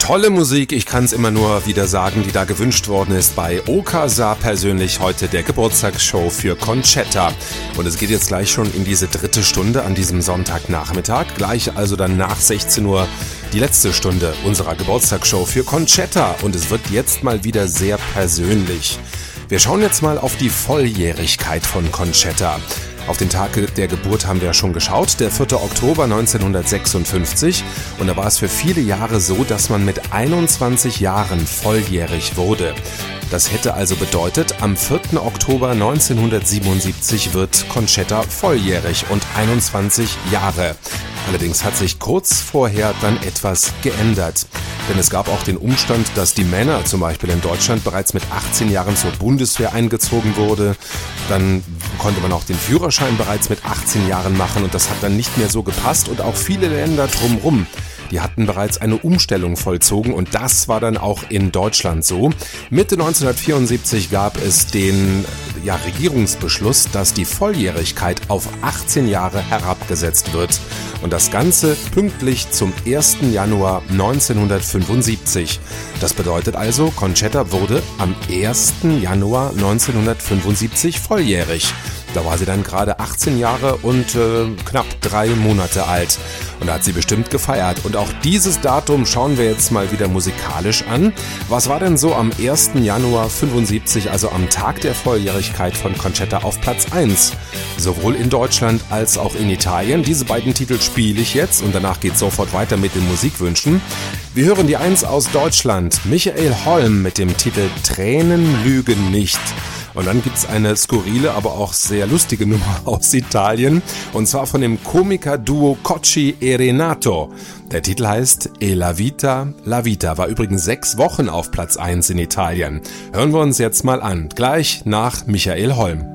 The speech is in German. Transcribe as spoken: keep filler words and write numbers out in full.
Tolle Musik, ich kann es immer nur wieder sagen, die da gewünscht worden ist bei Okasa persönlich heute der Geburtstagsshow für Concetta. Und es geht jetzt gleich schon in diese dritte Stunde an diesem Sonntagnachmittag. Gleich also dann nach sechzehn Uhr die letzte Stunde unserer Geburtstagsshow für Concetta. Und es wird jetzt mal wieder sehr persönlich. Wir schauen jetzt mal auf die Volljährigkeit von Concetta. Auf den Tag der Geburt haben wir ja schon geschaut, der vierte Oktober neunzehnhundertsechsundfünfzig. Und da war es für viele Jahre so, dass man mit einundzwanzig Jahren volljährig wurde. Das hätte also bedeutet, am vierten Oktober neunzehnhundertsiebenundsiebzig wird Concetta volljährig und einundzwanzig Jahre. Allerdings hat sich kurz vorher dann etwas geändert. Denn es gab auch den Umstand, dass die Männer zum Beispiel in Deutschland bereits mit achtzehn Jahren zur Bundeswehr eingezogen wurde. Dann konnte man auch den Führerschein bereits mit achtzehn Jahren machen und das hat dann nicht mehr so gepasst. Und auch viele Länder drumherum, die hatten bereits eine Umstellung vollzogen und das war dann auch in Deutschland so. Mitte neunzehnhundertvierundsiebzig gab es den ja, Regierungsbeschluss, dass die Volljährigkeit auf achtzehn Jahre herabgesetzt wird. Und das Ganze pünktlich zum ersten Januar neunzehnhundertfünfundsiebzig. Das bedeutet also, Concetta wurde am ersten Januar neunzehnhundertfünfundsiebzig volljährig. Da war sie dann gerade achtzehn Jahre und äh, knapp drei Monate alt. Und da hat sie bestimmt gefeiert. Und auch dieses Datum schauen wir jetzt mal wieder musikalisch an. Was war denn so am ersten Januar fünfundsiebzig, also am Tag der Volljährigkeit von Concetta auf Platz eins? Sowohl in Deutschland als auch in Italien. Diese beiden Titel spiele ich jetzt und danach geht es sofort weiter mit den Musikwünschen. Wir hören die eins aus Deutschland. Michael Holm mit dem Titel Tränen lügen nicht. Und dann gibt's eine skurrile, aber auch sehr lustige Nummer aus Italien. Und zwar von dem Komikerduo Cocci e Renato. Der Titel heißt E la vita, la vita. War übrigens sechs Wochen auf Platz eins in Italien. Hören wir uns jetzt mal an. Gleich nach Michael Holm.